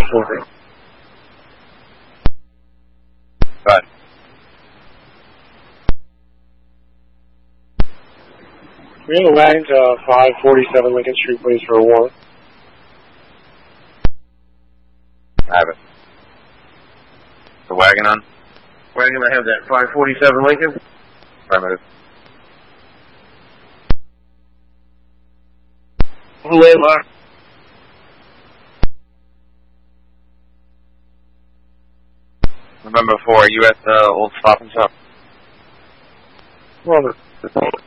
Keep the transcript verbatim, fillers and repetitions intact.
four. Right. We have a wagon to five forty-seven Lincoln Street, please, for a warrant. I have it. The wagon on? Wagon, I have that five forty-seven Lincoln. Affirmative. Landmark. November four, are you at the old Stop and Shop? Robert.